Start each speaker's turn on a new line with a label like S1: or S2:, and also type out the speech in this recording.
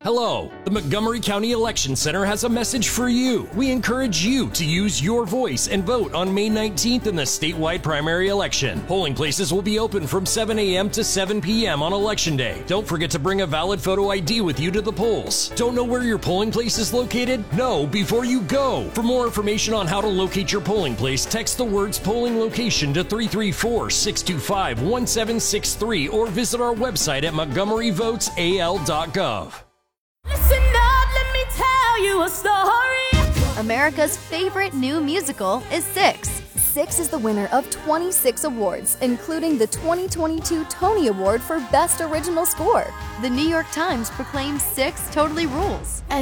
S1: Hello, the Montgomery County Election Center has a message for you. We encourage you to use your voice and vote on May 19th in the statewide primary election. Polling places will be open from 7 a.m. to 7 p.m. on Election Day. Don't forget to bring a valid photo ID with you to the polls. Don't know where your polling place is located? Know before you go. For more information on how to locate your polling place, text the words polling location to 334-625-1763 or visit our website at montgomeryvotesal.gov.
S2: Listen up, let me tell you a story.
S3: America's favorite new musical is Six. Six is the winner of 26 awards, including the 2022 Tony Award for Best Original Score. The New York Times proclaims Six totally rules.